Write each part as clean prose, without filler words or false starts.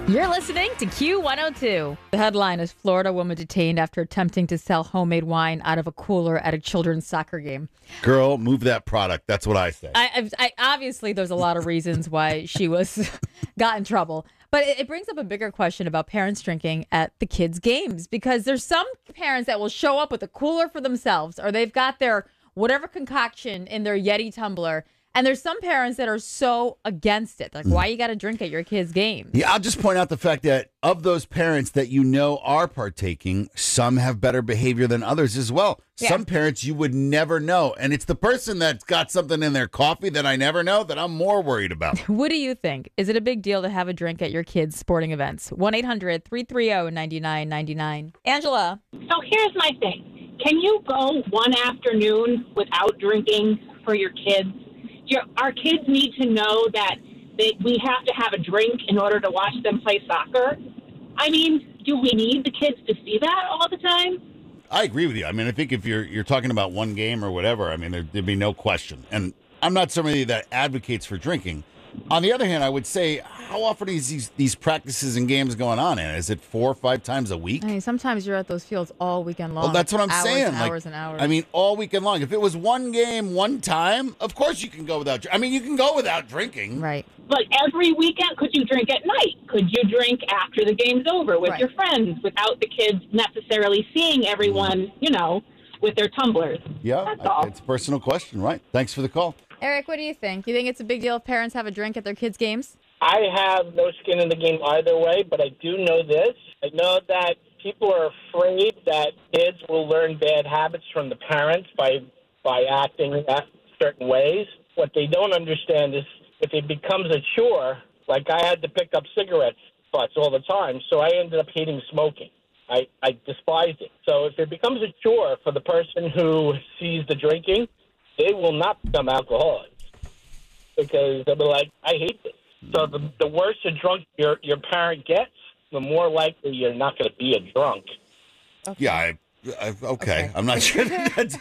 You're listening to Q102. The headline is Florida woman detained after attempting to sell homemade wine out of a cooler at a children's soccer game. Girl, move that product. That's what I say. I obviously, there's a lot of reasons why she got in trouble. But it brings up a bigger question about parents drinking at the kids' games, because there's some parents that will show up with a cooler for themselves, or they've got their whatever concoction in their Yeti tumbler. And there's some parents that are so against it. Like, why you got to drink at your kids' games? Yeah, I'll just point out the fact that of those parents that you know are partaking, some have better behavior than others as well. Yeah. Some parents you would never know. And it's the person that's got something in their coffee that I never know that I'm more worried about. What do you think? Is it a big deal to have a drink at your kids' sporting events? 1-800-330-9999. Angela. So here's my thing. Can you go one afternoon without drinking for your kids? Our kids need to know that we have to have a drink in order to watch them play soccer. I mean, do we need the kids to see that all the time? I agree with you. I mean, I think if you're talking about one game or whatever, I mean, there'd be no question. And I'm not somebody that advocates for drinking. On the other hand, I would say, how often is these practices and games going on? And is it 4 or 5 times a week? I mean, sometimes you're at those fields all weekend long. Well, that's what I'm saying. Hours and hours. I mean, all weekend long. If it was one game, one time, of course you can go without. I mean, you can go without drinking, right? But every weekend, could you drink at night? Could you drink after the game's over with your friends, without the kids necessarily seeing everyone, with their tumblers? Yeah, it's a personal question, right? Thanks for the call. Eric, what do you think? Do you think it's a big deal if parents have a drink at their kids' games? I have no skin in the game either way, but I do know this. I know that people are afraid that kids will learn bad habits from the parents by acting in certain ways. What they don't understand is if it becomes a chore, like I had to pick up cigarette butts all the time, so I ended up hating smoking. I despised it. So if it becomes a chore for the person who sees the drinking, they will not become alcoholics because they'll be like, I hate this. So the worse a drunk your parent gets, the more likely you're not going to be a drunk. Okay. Yeah, okay. I'm not sure that's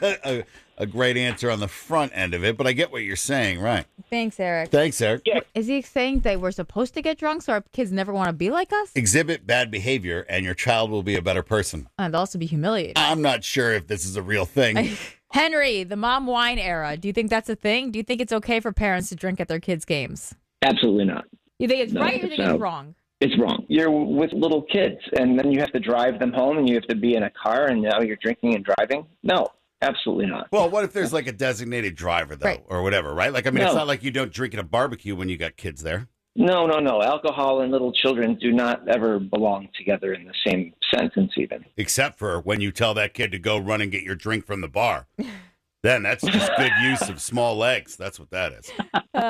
a great answer on the front end of it, but I get what you're saying, right? Thanks, Eric. Yeah. Is he saying that we're supposed to get drunk so our kids never want to be like us? Exhibit bad behavior and your child will be a better person. And also be humiliated. I'm not sure if this is a real thing. Henry, the mom wine era. Do you think that's a thing? Do you think it's okay for parents to drink at their kids' games? Absolutely not. You think it's right or you think it's wrong? It's wrong. You're with little kids, and then you have to drive them home, and you have to be in a car, and now you're drinking and driving? No, absolutely not. Well, what if there's like a designated driver, though, or whatever, right? Like, I mean, It's not like you don't drink at a barbecue when you got kids there. No. Alcohol and little children do not ever belong together in the same sentence even. Except for when you tell that kid to go run and get your drink from the bar. Then that's just good use of small legs. That's what that is.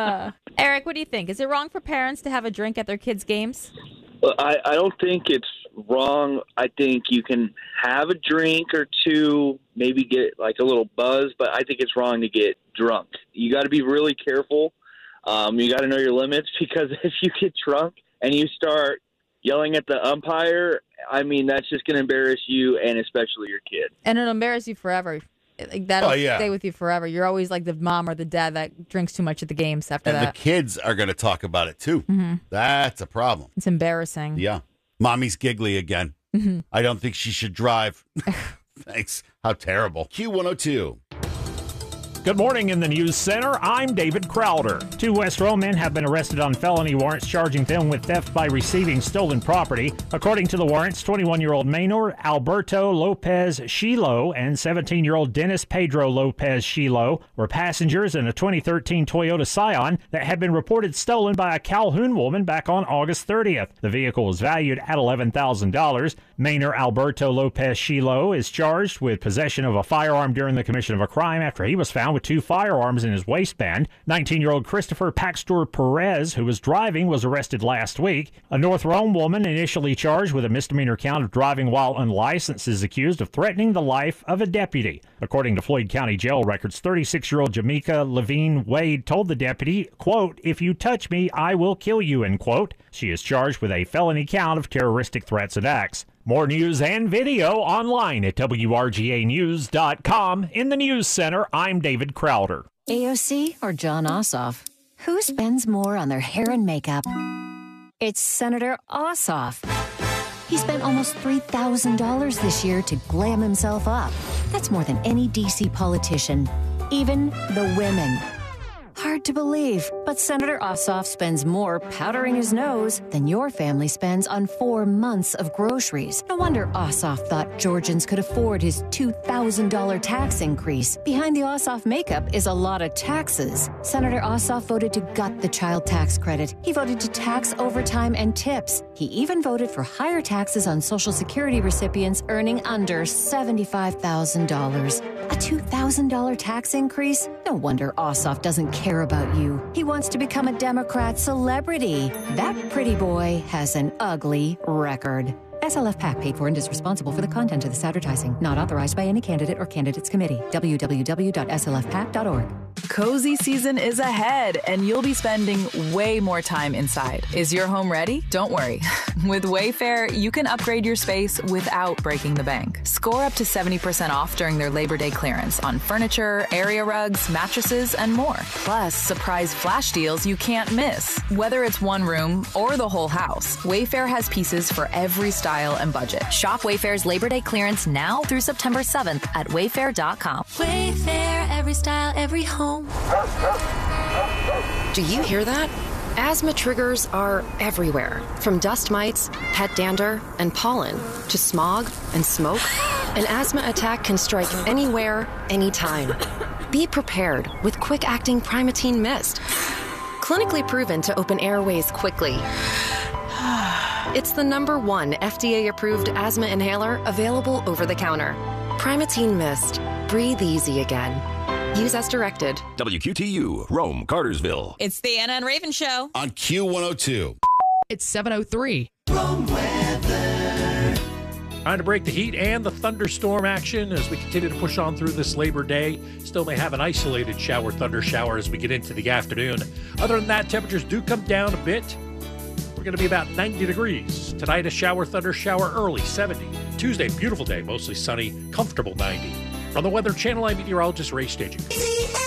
Eric, what do you think? Is it wrong for parents to have a drink at their kids' games? Well, I don't think it's wrong. I think you can have a drink or two, maybe get like a little buzz, but I think it's wrong to get drunk. You got to be really careful. You got to know your limits, because if you get drunk and you start yelling at the umpire, I mean, that's just going to embarrass you and especially your kid. And it'll embarrass you forever. Like, that'll stay with you forever. You're always like the mom or the dad that drinks too much at the games after that. And the kids are going to talk about it, too. Mm-hmm. That's a problem. It's embarrassing. Yeah. Mommy's giggly again. Mm-hmm. I don't think she should drive. Thanks. How terrible. Q102. Good morning in the News Center. I'm David Crowder. 2 West Rome men have been arrested on felony warrants charging them with theft by receiving stolen property. According to the warrants, 21-year-old Maynor Alberto Lopez Shilo and 17-year-old Dennis Pedro Lopez Shilo were passengers in a 2013 Toyota Scion that had been reported stolen by a Calhoun woman back on August 30th. The vehicle was valued at $11,000. Maynor Alberto Lopez Shilo is charged with possession of a firearm during the commission of a crime after he was found with 2 firearms in his waistband. 19-year-old Christopher Paxtor Perez, who was driving, was arrested last week. A North Rome woman initially charged with a misdemeanor count of driving while unlicensed is accused of threatening the life of a deputy. According to Floyd County Jail records, 36-year-old Jamaica Levine Wade told the deputy, quote, "If you touch me, I will kill you," end quote. She is charged with a felony count of terroristic threats and acts. More news and video online at WRGAnews.com. In the News Center, I'm David Crowder. AOC or John Ossoff? Who spends more on their hair and makeup? It's Senator Ossoff. He spent almost $3,000 this year to glam himself up. That's more than any D.C. politician, even the women. Hard to believe, but Senator Ossoff spends more powdering his nose than your family spends on 4 months of groceries. No wonder Ossoff thought Georgians could afford his $2,000 tax increase. Behind the Ossoff makeup is a lot of taxes. Senator Ossoff voted to gut the child tax credit. He voted to tax overtime and tips. He even voted for higher taxes on Social Security recipients earning under $75,000. A $2,000 tax increase? No wonder Ossoff doesn't care about you. He wants to become a Democrat celebrity. That pretty boy has an ugly record. SLF PAC paid for and is responsible for the content of this advertising. Not authorized by any candidate or candidates committee. www.slfpac.org. Cozy season is ahead, and you'll be spending way more time inside. Is your home ready? Don't worry. With Wayfair, you can upgrade your space without breaking the bank. Score up to 70% off during their Labor Day clearance on furniture, area rugs, mattresses, and more. Plus, surprise flash deals you can't miss. Whether it's one room or the whole house, Wayfair has pieces for every style and budget. Shop Wayfair's Labor Day clearance now through September 7th at wayfair.com. Wayfair, every style, every home. Do you hear that? Asthma triggers are everywhere, from dust mites, pet dander, and pollen, to smog and smoke. An asthma attack can strike anywhere, anytime. Be prepared with quick-acting Primatene Mist. Clinically proven to open airways quickly. It's the #1 FDA-approved asthma inhaler available over the counter. Primatene Mist. Breathe easy again. Use as directed. WQTU, Rome, Cartersville. It's the Anna and Raven Show. On Q102. It's 7:03. Rome weather. Trying to break the heat and the thunderstorm action as we continue to push on through this Labor Day. Still may have an isolated thunder shower as we get into the afternoon. Other than that, temperatures do come down a bit. We're going to be about 90 degrees. Tonight, a thunder shower early, 70. Tuesday, beautiful day, mostly sunny, comfortable 90. From the Weather Channel, I'm meteorologist Ray Staging.